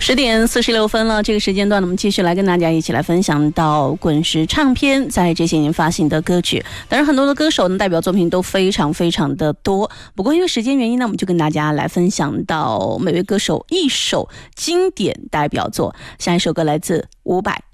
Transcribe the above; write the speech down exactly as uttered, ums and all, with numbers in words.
十点四十六分了，这个时间段呢，我们继续来跟大家一起来分享到滚石唱片在这些年发行的歌曲。当然，很多的歌手呢，代表作品都非常非常的多。不过因为时间原因呢，我们就跟大家来分享到每位歌手一首经典代表作。下一首歌来自伍佰。